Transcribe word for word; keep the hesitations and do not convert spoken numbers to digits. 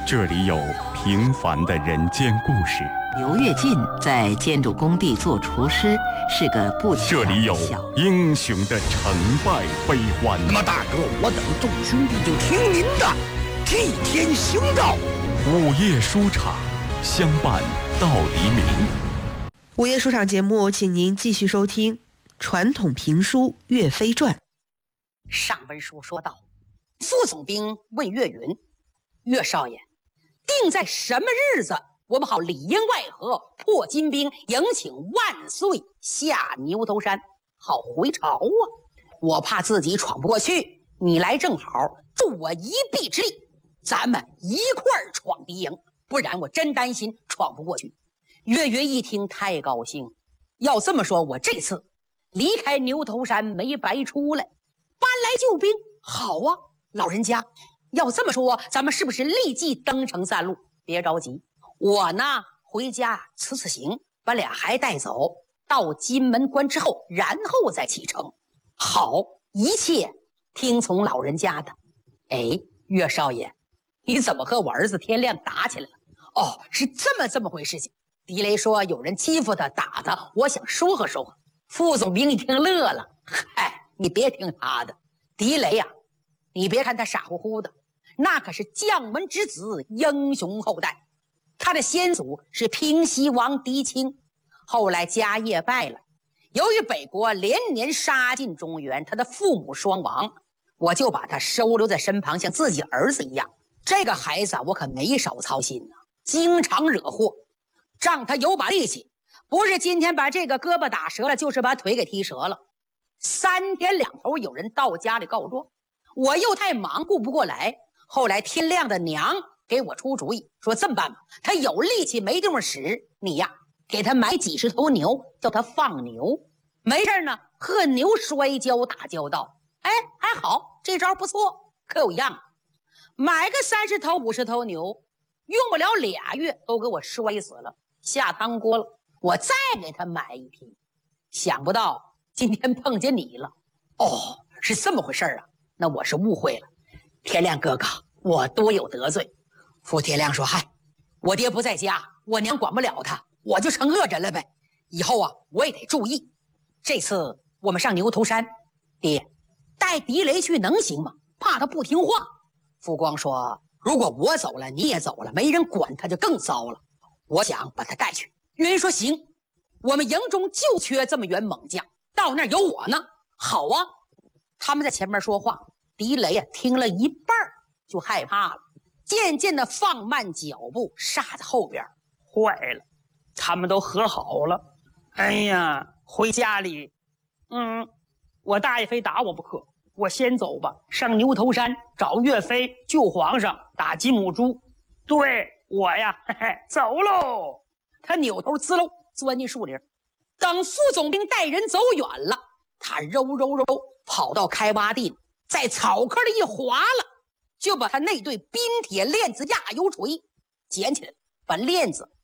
这里有平凡的人间故事。 刘跃进在建筑工地做厨师，是个不起眼的小。 这里有英雄的成败悲欢。 那么大哥，我等众兄弟就听您的，替天行道。 午夜书场，相伴到黎明。 午夜书场节目，请您继续收听传统评书《岳飞传》。 上文书说到，副总兵问岳云：“岳少爷，定在什么日子，我们好里应外合，破金兵，迎请万岁下牛头山，好回朝啊？我怕自己闯不过去，你来正好，助我一臂之力，咱们一块儿闯敌营，不然我真担心闯不过去。”岳云一听太高兴，要这么说，我这次离开牛头山没白出来，搬来救兵，好啊，老人家，要这么说，咱们是不是立即登城散路？别着急，我呢回家辞辞行，把俩孩带走，到金门关之后，然后再启程。好，一切听从老人家的。哎，岳少爷，你怎么和我儿子天亮打起来了？哦，是这么这么回事情。狄雷说有人欺负他打他，我想说和说和。副总兵一听乐了，嗨，你别听他的，狄雷呀、啊，你别看他傻乎乎的，那可是将门之子，英雄后代。他的先祖是平西王狄青，后来家业败了，由于北国连年杀进中原，他的父母双亡，我就把他收留在身旁，像自己儿子一样。这个孩子我可没少操心呢、啊，经常惹祸，仗他有把力气，不是今天把这个胳膊打折了，就是把腿给踢折了。三天两头有人到家里告状，我又太忙顾不过来。后来天亮的娘给我出主意，说这么办吧，他有力气没地方使，你呀给他买几十头牛，叫他放牛，没事呢和牛摔跤打交道。哎，还好，这招不错。可有样，买个三十头五十头牛，用不了俩月都给我摔死了，下汤锅了。我再给他买一批，想不到今天碰见你了。哦，是这么回事啊？那我是误会了。天亮哥哥，我多有得罪。傅天亮说：“嗨，我爹不在家，我娘管不了他，我就成恶人了呗。以后啊，我也得注意。这次我们上牛头山，爹带狄雷去能行吗？怕他不听话。”傅光说：“如果我走了，你也走了，没人管他就更糟了。我想把他带去。”岳云说：“行，我们营中就缺这么员猛将，到那儿有我呢。”好啊，他们在前面说话，狄雷啊听了一半就害怕了，渐渐的放慢脚步，杀在后边。坏了，他们都和好了。哎呀，回家里，嗯，我大爷非打我不可，我先走吧，上牛头山找岳飞救皇上，打金母猪。对，我呀，嘿嘿，走喽。他扭头滋溜钻进树林，等副总兵带人走远了，他揉揉揉跑到开挖地，在草坑里一划了，就把他那对冰铁链子压油锤捡起来，把链子